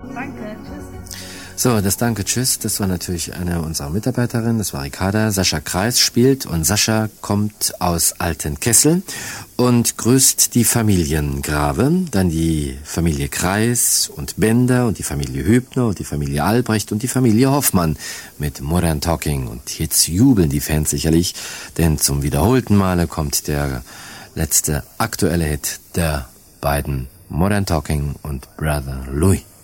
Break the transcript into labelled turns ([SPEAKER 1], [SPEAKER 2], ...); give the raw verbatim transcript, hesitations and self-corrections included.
[SPEAKER 1] Danke, tschüss.
[SPEAKER 2] So, das Danke, tschüss, das war natürlich eine unserer Mitarbeiterinnen, das war Ricarda. Sascha Kreis spielt und Sascha kommt aus Altenkessel und grüßt die Familiengrave, dann die Familie Kreis und Bender und die Familie Hübner und die Familie Albrecht und die Familie Hoffmann mit Modern Talking. Und jetzt jubeln die Fans sicherlich, denn zum wiederholten Male kommt der letzte aktuelle Hit der beiden, Modern Talking und Brother Louis.